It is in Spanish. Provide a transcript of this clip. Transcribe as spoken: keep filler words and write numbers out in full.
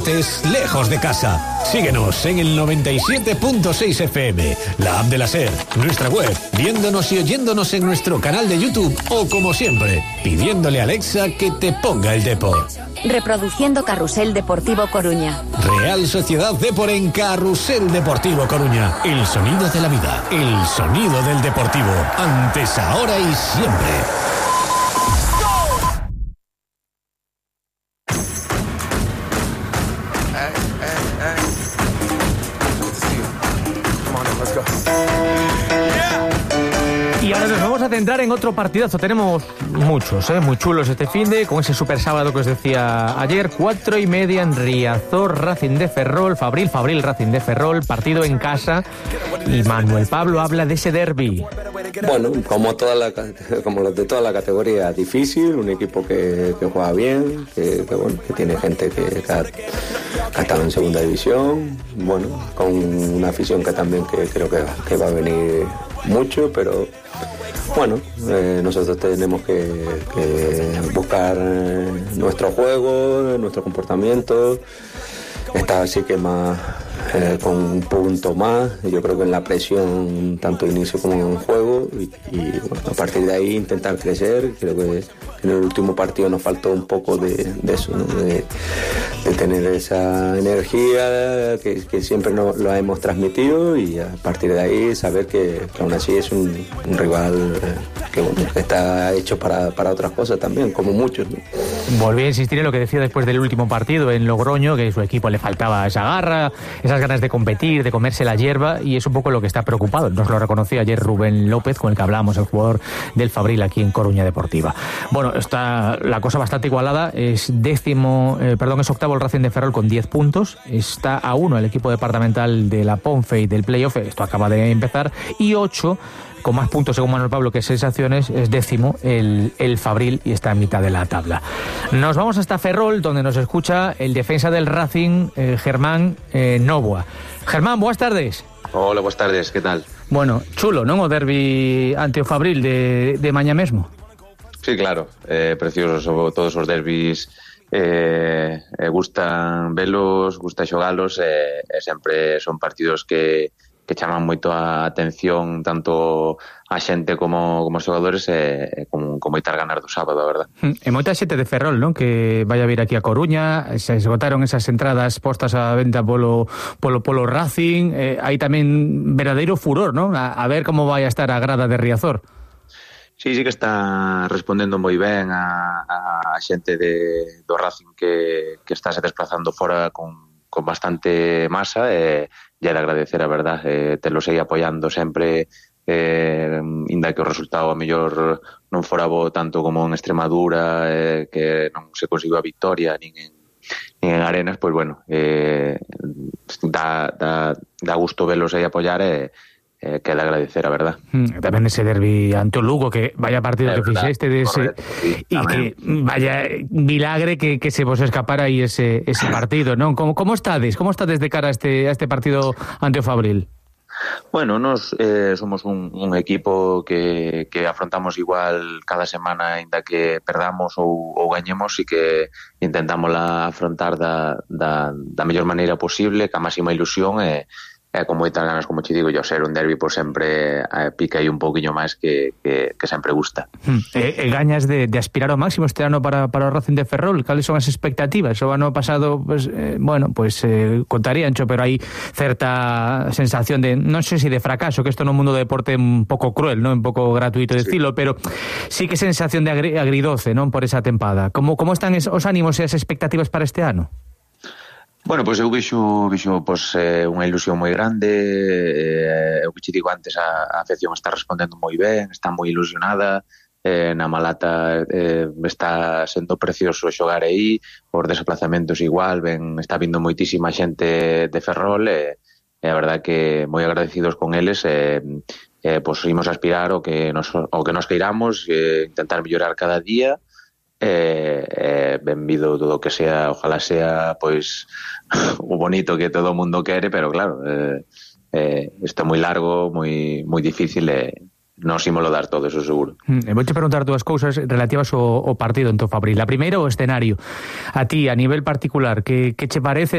deportes lejos de casa. Síguenos en el noventa y siete punto seis F M, la app de la SER, nuestra web, viéndonos y oyéndonos en nuestro canal de YouTube o, como siempre, pidiéndole a Alexa que te ponga el deport. Reproduciendo Carrusel Deportivo Coruña. Real Sociedad Depor en Carrusel Deportivo Coruña. El sonido de la vida, el sonido del deportivo. Antes, ahora y siempre. Y ahora nos vamos a centrar en otro partidazo. Tenemos muchos, ¿eh? muy chulos este finde, con ese super sábado que os decía ayer, cuatro y media en Riazor, Racing de Ferrol, Fabril, Fabril, Racing de Ferrol, partido en casa. Y Manuel Pablo habla de ese derbi. Bueno, como toda la, como los de toda la categoría, difícil, un equipo que, que juega bien, que, que, bueno, que tiene gente que, que, ha, que ha estado en segunda división, bueno, con una afición que también que creo que, que va a venir mucho, pero bueno, eh, nosotros tenemos que, que buscar nuestro juego, nuestro comportamiento, estar así que más eh, con un punto más, yo creo que en la presión tanto inicio como en juego y, y bueno, a partir de ahí intentar crecer. Creo que en el último partido nos faltó un poco de, de eso, ¿no? de, de tener esa energía que, que siempre nos lo hemos transmitido y a partir de ahí saber que, que aún así es un, un rival que, bueno, que está hecho para, para otras cosas también, como muchos, ¿no? Volví a insistir en lo que decía después del último partido en Logroño, que a su equipo le faltaba esa garra, esas ganas de competir, de comerse la hierba, y es un poco lo que está preocupado. Nos lo reconoció ayer Rubén López, con el que hablábamos, el jugador del Fabril aquí en Coruña Deportiva. Bueno, está la cosa bastante igualada. Es décimo, eh, perdón, es octavo el Racing de Ferrol con diez puntos. Está a uno el equipo departamental de la Ponfe y del playoff, esto acaba de empezar, y ocho con más puntos según Manuel Pablo que sensaciones, es décimo el, el Fabril y está en mitad de la tabla. Nos vamos hasta Ferrol, donde nos escucha el defensa del Racing, eh, Germán eh, Novoa. Germán, buenas tardes. Hola, buenas tardes, ¿qué tal? Bueno, chulo, non o derbi ante o Fabril de, de mañá mesmo? Sí, claro, eh, preciosos sobre todos os derbis, eh, eh, gustan velos, gusta xogalos, e eh, eh, sempre son partidos que que chaman moito a atención tanto a xente como, como os xogadores e eh, con, con moitas ganas do sábado, a verdad. E moita xente de Ferrol, non? Que vai a vir aquí a Coruña, se esgotaron esas entradas postas a venta polo polo, polo Racing, eh, hai tamén verdadeiro furor, non? A, a ver como vai a estar a grada de Riazor. Sí, sí que está respondendo moi ben a, a xente de, do Racing que, que está se desplazando fora con, con bastante masa e e de agradecer, a verdad, eh, te lo sei apoiando sempre, eh, inda que o resultado a mellor non fora bo tanto como en Extremadura, eh, que non se conseguiu a victoria nin en, nin en Arenas, pois bueno, eh, dá, dá, dá gusto velos aí apoiar e eh, que de agradecer, a verdad. Mm, tamén ese derbi ante o Lugo, que vaya partido que fixeste dese, e que vaya milagre que, que se vos escapara aí ese, ese partido, non? Como, como estades? Como estades de cara a este, a este partido ante o Fabril? Bueno, nos eh, somos un, un equipo que, que afrontamos igual cada semana, ainda que perdamos ou, ou gañemos, e que intentamos la afrontar da, da, da mellor maneira posible, ca máxima ilusión e Eh, con moitas ganas, como te digo, yo ser un derbi por sempre eh, pica aí un pouquiño máis que, que, que sempre gusta. Hmm. E, e gañas de, de aspirar ao máximo este ano para, para o Racing de Ferrol. Cales son as expectativas? O ano pasado, pues, eh, bueno, pues eh, contaríancho, pero hai certa sensación de, non sei se de fracaso, que isto no mundo do deporte é un pouco cruel, non, un pouco gratuito decirlo, sí, pero sí que sensación de agri, agridoce, non, por esa tempada. Como, como están es, os ánimos e as expectativas para este ano? Bueno, pois eu vexo, vexo pois, eh, unha ilusión moi grande, eh, o que te digo antes, a, a afección está respondendo moi ben, está moi ilusionada, eh, na Malata eh, está sendo precioso xogar aí, os desplazamentos igual, ben, está vindo moitísima xente de Ferrol, e eh, a verdad que moi agradecidos con eles, e eh, eh, pois imos aspirar o que nos, o que nos queiramos, eh, intentar mellorar cada día, eh, eh, benvido todo o que sea, ojalá sea pois o bonito que todo o mundo quere, pero claro, eh, eh, isto é moi largo, moi moi difícil e eh, nos ímolo dar todo, eso seguro. Mm, e vouche preguntar dúas cousas relativas ao, ao partido en to Fabril. A primeira, o escenario. A ti, a nivel particular, que, que che parece